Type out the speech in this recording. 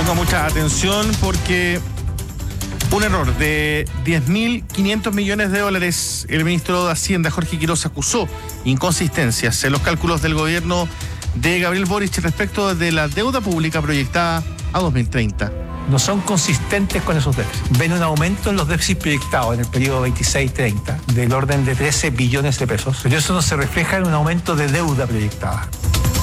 Ponga mucha atención porque un error de 10.500 millones de dólares. El ministro de Hacienda, Jorge Quiroz, acusó inconsistencias en los cálculos del gobierno de Gabriel Boric respecto de la deuda pública proyectada a 2030. No son consistentes con esos déficits. Ven un aumento en los déficits proyectados en el periodo 26-30 del orden de 13 billones de pesos, pero eso no se refleja en un aumento de deuda proyectada.